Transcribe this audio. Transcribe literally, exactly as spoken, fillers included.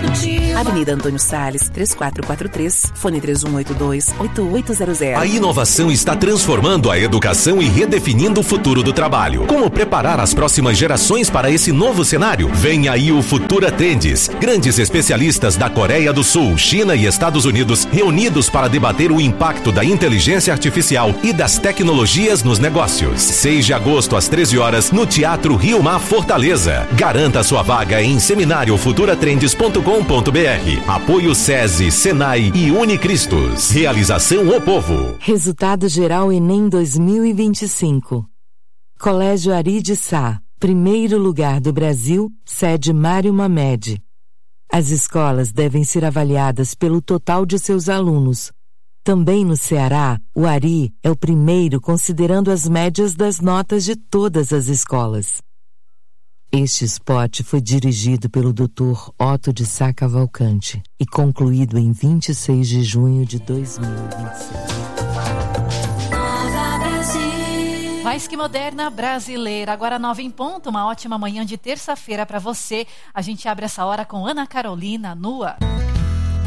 produtiva. Avenida Antônio Salles, três quatro quatro três, fone três um oito dois, oito oito zero zero. A inovação está transformando a educação e redefinindo o futuro do trabalho. Como preparar as próximas gerações para esse novo cenário? Vem aí o Futura Tendes. Grandes especialistas da Coreia do Sul, China e Estados Unidos reunidos para debater o impacto da inteligência artificial e das tecnologias nos negócios. seis de agosto às treze horas no Teatro Rio Mar Fortaleza. Garanta sua vaga em seminário futura trendes ponto com ponto br. Apoio SESI, Senai e Unicristos. Realização O Povo. Resultado geral Enem dois mil e vinte e cinco. Colégio Ari de Sá, primeiro lugar do Brasil, sede Mário Mamed. As escolas devem ser avaliadas pelo total de seus alunos. Também no Ceará, o Ari é o primeiro considerando as médias das notas de todas as escolas. Este spot foi dirigido pelo doutor Otto de Sá Cavalcante e concluído em vinte e seis de junho de dois mil e vinte e seis. Mais que moderna, brasileira. Agora nove em ponto, uma ótima manhã de terça-feira para você. A gente abre essa hora com Ana Carolina, nua.